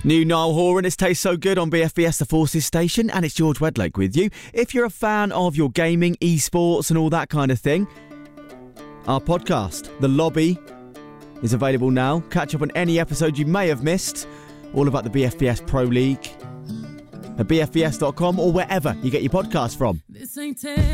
New Niall Horan, It Tastes So Good on BFBS, the Forces station, and it's George Wedlake with you. If you're a fan of your gaming, esports and all that kind of thing, our podcast, The Lobby, is available now. Catch up on any episode you may have missed, all about the BFBS Pro League, at bfbs.com or wherever you get your podcast from. This ain't